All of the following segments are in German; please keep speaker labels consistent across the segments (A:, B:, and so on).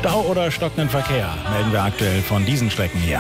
A: Stau oder stockenden Verkehr melden wir aktuell von diesen Strecken hier.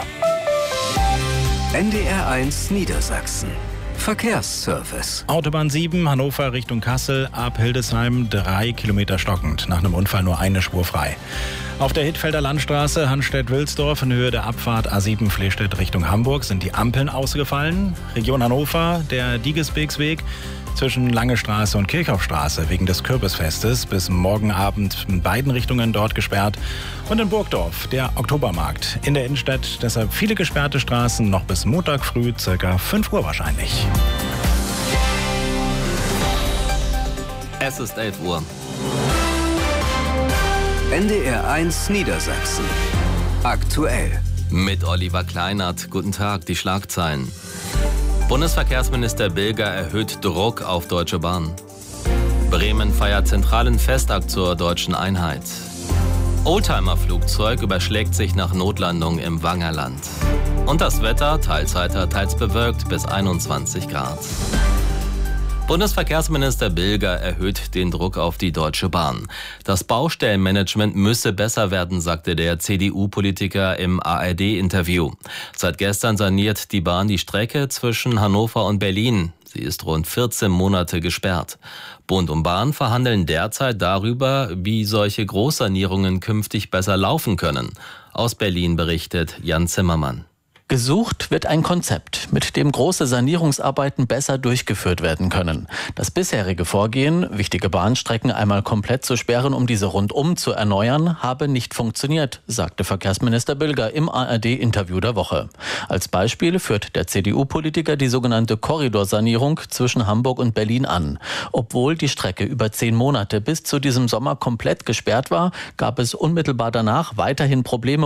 B: NDR1 Niedersachsen. Verkehrsservice.
A: Autobahn 7, Hannover Richtung Kassel, ab Hildesheim 3 Kilometer stockend. Nach einem Unfall nur eine Spur frei. Auf der Hittfelder Landstraße Hanstedt-Wilsdorf in Höhe der Abfahrt A7 Flehstedt Richtung Hamburg sind die Ampeln ausgefallen. Region Hannover, der Digesbeksweg zwischen Lange Straße und Kirchhoffstraße wegen des Kürbisfestes bis morgen Abend in beiden Richtungen dort gesperrt. Und in Burgdorf der Oktobermarkt in der Innenstadt, deshalb viele gesperrte Straßen noch bis Montag früh ca. 5 Uhr wahrscheinlich.
C: Es ist 11 Uhr.
B: NDR1 Niedersachsen. Aktuell.
C: Mit Oliver Kleinert. Guten Tag, die Schlagzeilen. Bundesverkehrsminister Bilger erhöht Druck auf Deutsche Bahn. Bremen feiert zentralen Festakt zur deutschen Einheit. Oldtimer-Flugzeug überschlägt sich nach Notlandung im Wangerland. Und das Wetter, teils heiter, teils bewölkt, bis 21 Grad. Bundesverkehrsminister Bilger erhöht den Druck auf die Deutsche Bahn. Das Baustellenmanagement müsse besser werden, sagte der CDU-Politiker im ARD-Interview. Seit gestern saniert die Bahn die Strecke zwischen Hannover und Berlin. Sie ist rund 14 Monate gesperrt. Bund und Bahn verhandeln derzeit darüber, wie solche Großsanierungen künftig besser laufen können. Aus Berlin berichtet Jan Zimmermann.
D: Gesucht wird ein Konzept, mit dem große Sanierungsarbeiten besser durchgeführt werden können. Das bisherige Vorgehen, wichtige Bahnstrecken einmal komplett zu sperren, um diese rundum zu erneuern, habe nicht funktioniert, sagte Verkehrsminister Bilger im ARD-Interview der Woche. Als Beispiel führt der CDU-Politiker die sogenannte Korridorsanierung zwischen Hamburg und Berlin an. Obwohl die Strecke über 10 Monate bis zu diesem Sommer komplett gesperrt war, gab es unmittelbar danach weiterhin Probleme